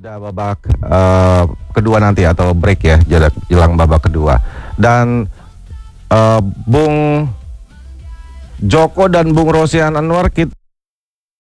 jeda babak kedua nanti atau break ya, jelang babak kedua. Dan Bung Joko dan Bung Rosian Anwar, kita